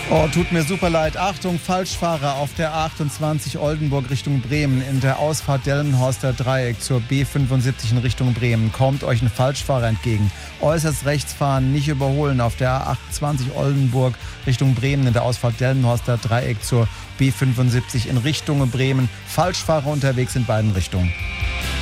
Oh, tut mir super leid. Achtung, Falschfahrer auf der A28 Oldenburg Richtung Bremen. In der Ausfahrt Delmenhorster Dreieck zur B75 in Richtung Bremen kommt euch ein Falschfahrer entgegen. Äußerst rechts fahren, nicht überholen auf der A28 Oldenburg Richtung Bremen. In der Ausfahrt Delmenhorster Dreieck zur B75 in Richtung Bremen. Falschfahrer unterwegs in beiden Richtungen.